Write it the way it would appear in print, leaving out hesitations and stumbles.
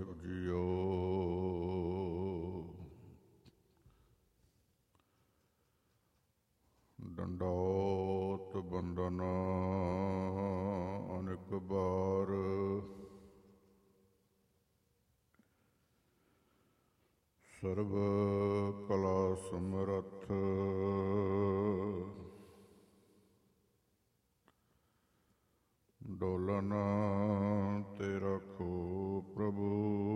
ਸਾਹਿਬ JIO. ਡੰਡੌਤ ਬੰਦਨ ਅਨੇਕ ਬਾਰ, ਸਰਬ ਕਲਾ ਸਮਰੱਥ ਡੋਲਨ ਤੇ ਰੱਖੋ ਪ੍ਰਭੂ।